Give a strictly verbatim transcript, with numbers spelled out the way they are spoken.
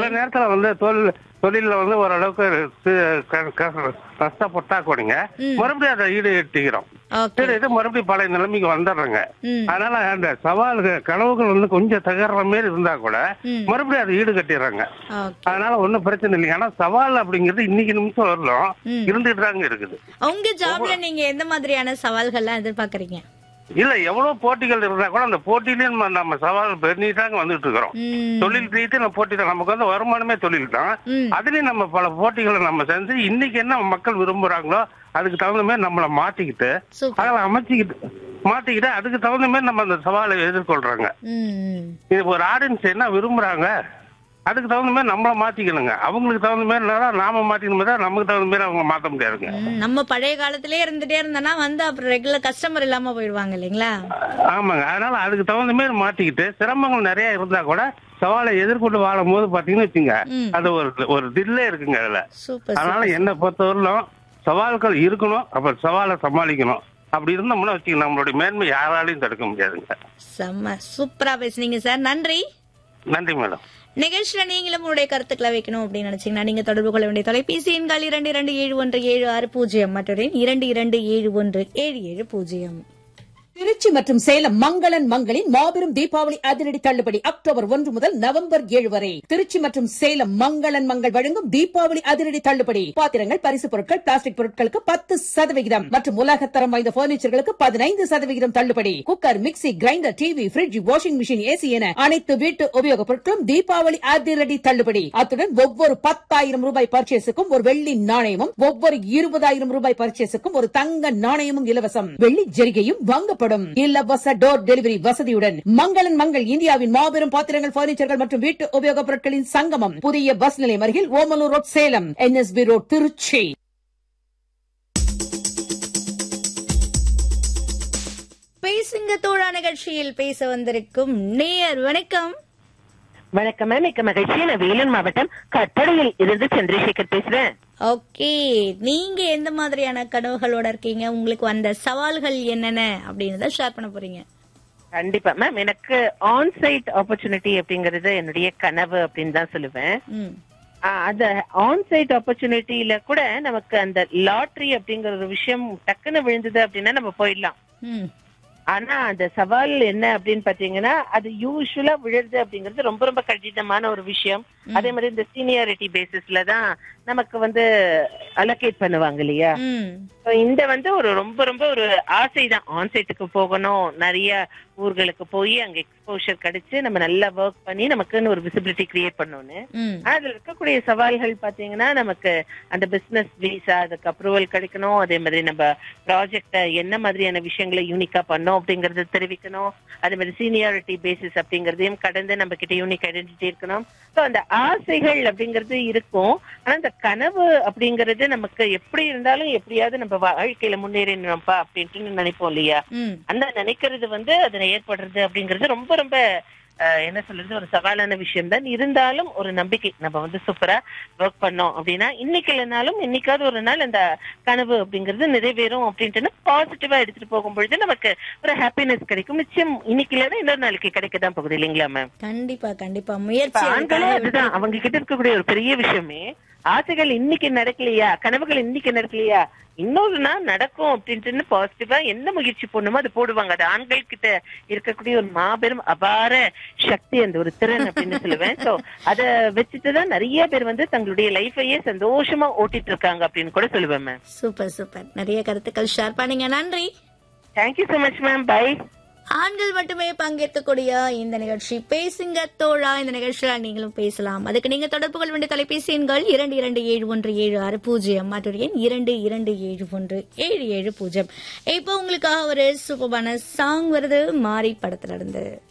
நேரத்துல வந்து தொழில் தொழில வந்து ஓரளவுக்கு கஷ்டப்பட்டா கூடங்க மறுபடியும் அதை ஈடு எட்டிக்கிறோம். சரி, இது மறுபடியும் பழைய நிலைமைக்கு வந்துடுறோங்க. அதனால அந்த சவால்கள் கனவுகள் வந்து கொஞ்சம் தகர்ற மாதிரி இருந்தா கூட மறுபடியும் அதை ஈடு கட்டிடுறாங்க. அதனால ஒன்னும் பிரச்சனை இல்லைங்க. ஆனா சவால் அப்படிங்கிறது இன்னைக்கு நிமிஷம் வரலாம் இருந்துட்டு தாங்க இருக்குது. உங்க ஜாப்ல நீங்க எந்த மாதிரியான சவால்கள்லாம் எதிர்பார்க்கறீங்க? இல்ல, எவ்வளவு போட்டிகள் இருந்தா கூட அந்த போட்டியிலேயே நம்ம நம்ம சவால் பண்ணிட்டாங்க வந்துட்டு இருக்கிறோம். தொழில் ரீதியா நம்ம போட்டி தான், நமக்கு வந்து வருமானமே தொழில் தான். அதுலயும் நம்ம பல போட்டிகளை நம்ம செஞ்சு இன்னைக்கு என்ன மக்கள் விரும்புறாங்களோ அதுக்கு தகுந்த மாதிரி நம்மளை மாத்திக்கிட்டு அதெல்லாம் அமைச்சிக்கிட்டு மாத்திக்கிட்டு அதுக்கு தகுந்த மாதிரி நம்ம அந்த சவாலை எதிர்கொள்றாங்க. இது ஒரு ஆடியன்ஸ் என்ன விரும்புறாங்க அதுக்கு தகுந்த மாதிரி நம்மள மாத்திக்கணுங்க. அவங்களுக்கு தகுந்த மாதிரி நாம மாத்திக்கணும், நமக்கு தகுந்த மாதிரி அவங்க மாத்த முடியாதுங்க. நம்ம பழைய காலத்திலே இருந்துட்டே இருந்தோம்னா வந்து அப்புறம் ரெகுலர் கஸ்டமர் இல்லாம போயிடுவாங்க இல்லைங்களா? ஆமாங்க. அதனால அதுக்கு தகுந்த மாதிரி மாத்திக்கிட்டு சிரமங்கள் நிறைய இருந்தா கூட சவாலை எதிர்கொண்டு வாழும் போது பாத்தீங்கன்னு வச்சுங்க, அது ஒரு ஒரு தில்லே இருக்குங்க அதுல. அதனால என்ன பொறுத்தவரையிலும் சவால்கள் இருக்கணும், அப்புறம் சவாலை சமாளிக்கணும். அப்படி இருந்தோம்னா வச்சுங்க நம்மளுடைய மேன்மை யாராலையும் தடுக்க முடியாதுங்க. செம்ம சூப்பரா பேசுனீங்க சார், நன்றி. நன்றி மேடம். நிகழ்ச்சியில நீங்களும் உங்களுடைய கருத்துக்களை வைக்கணும் அப்படின்னு நினைச்சீங்கன்னா நீங்க தொடர்பு கொள்ள வேண்டிய தொலைபேசி எண்கள் இரண்டு இரண்டு ஏழு ஒன்று ஏழு ஆறு பூஜ்ஜியம் மற்றும் இரண்டு இரண்டு ஏழு ஒன்று ஏழு ஏழு பூஜ்ஜியம். திருச்சி மற்றும் சேலம் மங்களன் மங்களின் மாபெரும் தீபாவளி அதிரடி தள்ளுபடி அக்டோபர் ஒன்று முதல் நவம்பர் ஏழு வரை. திருச்சி மற்றும் சேலம் மங்களன் மங்கள் வழங்கும் தீபாவளி அதிரடி தள்ளுபடி. பாத்திரங்கள், பரிசு பொருட்கள், பிளாஸ்டிக் பொருட்களுக்கு பத்து சதவிகிதம் மற்றும் உலகத்தரம் வாய்ந்த பர்னிச்சர்களுக்கு பதினைந்து சதவிகிதம் தள்ளுபடி. Cooker, mixie, grinder, TV, bridge, washing machine, AC என அனைத்து வீட்டு உபயோகப் பொருட்களும் தீபாவளி அதிரடி தள்ளுபடி. அத்துடன் ஒவ்வொரு பத்தாயிரம் ரூபாய் பர்ச்சேஸுக்கும் ஒரு வெள்ளி நாணயமும், ஒவ்வொரு இருபதாயிரம் ரூபாய் பர்ச்சேஸுக்கும் ஒரு தங்க நாணயமும் இலவசம். வெள்ளி ஜரிகையும் வாங்கப்படும். இலவச டோர் டெலிவரி வசதியுடன் மங்களன் மங்கள் இந்தியாவின் மாபெரும் பாத்திரங்கள், பர்னிச்சர்கள் மற்றும் வீட்டு உபயோகப் பொருட்களின் சங்கமம். புதிய பஸ் நிலையம் அருகில் Omalur road, Salem. NSP road, Trichy. பேசுங்க தோழா நிகழ்ச்சியில் பேச வந்திருக்கும் நேயர் வணக்கம். வணக்கம் மேம், மிக்க மகிழ்ச்சி. நான் வேலூர் மாவட்டம் கட்டளையில் இருந்து சந்திரசேகர் பேசுறேன். ஓகே, நீங்க எந்த மாதிரியான கனவுகளோட இருக்கீங்க? உங்களுக்கு வந்த சவால்கள் என்னென்ன அப்படின்னு ஷேர் பண்ண போறீங்க? கண்டிப்பா மேம், எனக்கு ஆன் சைட் ஆப்பர்ச்சுனிட்டி அப்படிங்கறது என்னுடைய கனவு அப்படின்னு தான் சொல்லுவேன். அந்த ஆன் சைட் ஆப்பர்ச்சுனிட்டியில கூட நமக்கு அந்த லாட்டரி அப்படிங்கிற ஒரு விஷயம் டக்குன்னு விழுந்தது அப்படின்னா நம்ம போயிடலாம். ஆனா அந்த சவால் என்ன அப்படின்னு பாத்தீங்கன்னா, அது யூஸ்வலா விழுறது அப்படிங்கிறது ரொம்ப ரொம்ப கடினமான ஒரு விஷயம். அதே மாதிரி இந்த சீனியாரிட்டி பேசிஸ்ல தான் நமக்கு வந்து அலோகேட் பண்ணுவாங்க இல்லையா? இந்த வந்து ஒரு ரொம்ப ரொம்ப ஒரு ஆசைதான், ஆன்சைட்டுக்கு போகணும், நிறைய ஊர்களுக்கு போய் அங்க எக்ஸ்போஷர் கிடைச்சு நம்ம நல்லா ஒர்க் பண்ணி நமக்குன்னு ஒரு விசிபிலிட்டி கிரியேட் பண்ணோன்னு. அதுல இருக்கக்கூடிய சவால்கள் பாத்தீங்கன்னா, நமக்கு அந்த பிசினஸ் வீசா அதுக்கு அப்ரூவல் கிடைக்கணும். அதே மாதிரி நம்ம ப்ராஜெக்ட என்ன மாதிரியான விஷயங்களை யூனிக்கா பண்ணோம் அப்படிங்கறது தெரிவிக்கணும். அதே மாதிரி சீனியாரிட்டி பேசிஸ் அப்படிங்கறதையும் கடந்து நம்ம கிட்ட யூனிக் ஐடென்டிட்டி இருக்கணும். சோ அந்த ஆசைகள் அப்படிங்கிறது இருக்கும். ஆனா அந்த கனவு அப்படிங்கறது நமக்கு எப்படி இருந்தாலும் எப்படியாவது நம்ம வாழ்க்கையில முன்னேறினோம்ப்பா அப்படின்ட்டு நினைப்போம் இல்லையா? அந்த நினைக்கிறது வந்து அதுல ஏற்படுறது அப்படிங்கிறது ரொம்ப ரொம்ப என்ன சொல்றது ஒரு சவாலான விஷயம் தான். இருந்தாலும் ஒரு நம்பிக்கை, நம்ம வந்து சூப்பரா ஒர்க் பண்ணோம் அப்படின்னா இன்னைக்கு இல்லைனாலும் இன்னைக்காவது ஒரு நாள் அந்த கனவு அப்படிங்கிறது நிறைவேறும் அப்படின்ட்டு பாசிட்டிவா எடுத்துட்டு போகும்பொழுது நமக்கு ஒரு ஹாப்பினஸ் கிடைக்கும். நிச்சயம் இன்னைக்கு இல்லைன்னா இன்னொரு நாளைக்கு கிடைக்கதான் போகுது இல்லைங்களா மேம்? கண்டிப்பா கண்டிப்பா முயற்சி. ஆண்களே அதுதான், அவங்க கிட்ட இருக்கக்கூடிய ஒரு பெரிய விஷயமே ஆசைகள் இன்னைக்கு நடக்கலையா, கனவுகள் இன்னைக்கு நடக்கலையா, இன்னொரு நாள் நடக்கும் அப்படின்ட்டு பாசிட்டிவா என்ன முயற்சி போடணுமோ அது போடுவாங்க. அது ஆண்கள் கிட்ட இருக்கக்கூடிய ஒரு மாபெரும் அபார சக்தி, அந்த ஒரு திறன் அப்படின்னு சொல்லுவேன். சோ அத வச்சுட்டுதான் நிறைய பேர் வந்து தங்களுடைய லைஃபையே சந்தோஷமா ஓட்டிட்டு இருக்காங்க அப்படின்னு கூட சொல்லுவேன் மேம். சூப்பர் சூப்பர், நிறைய கருத்துக்கள் ஷேர் பண்ணீங்க, நன்றி. Thank you so much ma'am, by. ஆண்கள் மட்டுமே பங்கேற்கக்கூடிய இந்த நிகழ்ச்சி பேசுங்க தோழா. இந்த நிகழ்ச்சியில நீங்களும் பேசலாம். அதுக்கு நீங்க தொடர்பு கொள்ள வேண்டிய தொலைபேசி எண்கள் இரண்டு இரண்டு ஏழு ஒன்று ஏழு ஆறு பூஜ்ஜியம் மற்றொரு எண் இரண்டு இரண்டு ஏழு ஒன்று ஏழு ஏழு பூஜ்ஜியம். இப்போ உங்களுக்காக ஒரு சூப்பரான சாங் வருது, மாறி படத்துல இருந்து.